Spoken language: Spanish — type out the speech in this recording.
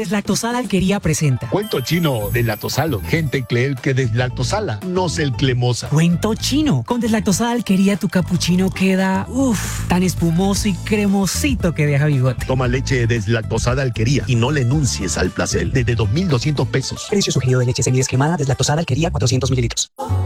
Deslactosada Alquería presenta Cuento chino deslactosalo. Gente cree que deslactosala, no es el cremosa. Cuento chino. Con Deslactosada Alquería tu capuchino queda, tan espumoso y cremosito que deja bigote. Toma leche deslactosada Alquería y no le enuncies al placer. Desde 2,200 pesos. Precio sugerido de leche semidescremada Deslactosada Alquería 400 mililitros.